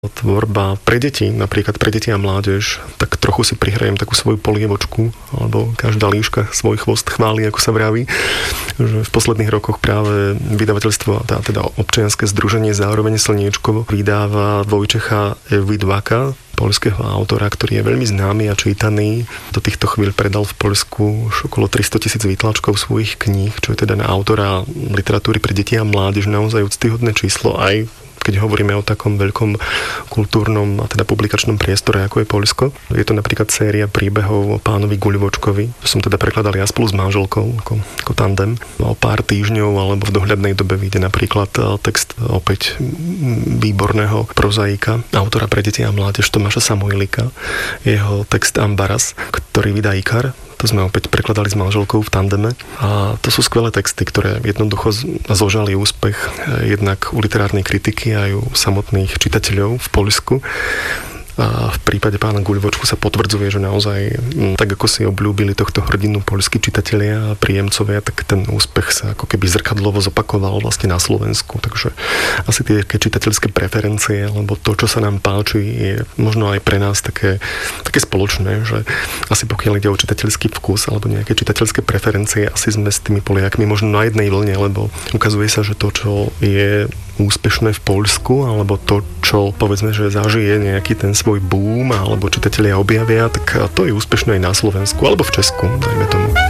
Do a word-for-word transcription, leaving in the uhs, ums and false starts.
Tvorba pre deti, napríklad pre deti a mládež, tak trochu si prihrajem takú svoju polievočku, alebo každá líška svoj chvost chváli, ako sa vraví, že v posledných rokoch práve vydavateľstvo, teda občianske združenie Zároveň Slniečkovo vydáva Vojčecha Vidvaka, poľského autora, ktorý je veľmi známy a čítaný. Do týchto chvíľ predal v Poľsku už okolo tristo tisíc výtlačkov svojich kníh, čo je teda na autora literatúry pre deti a mládež naozaj úctyhodné číslo, aj keď hovoríme o takom veľkom kultúrnom a teda publikačnom priestore, ako je Poľsko. Je to napríklad séria príbehov o pánovi Guľvočkovi. To som teda prekladal ja spolu s manželkou, ako, ako tandem. O pár týždňov alebo v dohľadnej dobe vyjde napríklad text opäť výborného prozaika, autora pre deti a mládež Tomáša Samojlika. Jeho text Ambaras, ktorý vydá Ikar. To sme opäť prekladali s manželkou v tandeme. A to sú skvelé texty, ktoré jednoducho zožali úspech jednak u literárnej kritiky aj u samotných čitateľov v Poľsku. A v prípade pána Guľvočku sa potvrdzuje, že naozaj, tak ako si obľúbili tohto hrdinu poľskí čitatelia a príjemcovia, tak ten úspech sa ako keby zrkadlovo zopakoval vlastne na Slovensku. Takže asi tie čitateľské preferencie, alebo to, čo sa nám páči, je možno aj pre nás také, také spoločné, že asi pokiaľ ide o čitateľský vkus alebo nejaké čitateľské preferencie, asi sme s tými Poliakmi možno na jednej vlne, lebo ukazuje sa, že to, čo je úspešné v Poľsku, alebo to, čo povedzme, že zažije nejaký ten svoj boom, alebo čitatelia objavia, tak to je úspešné aj na Slovensku, alebo v Česku, dajme tomu.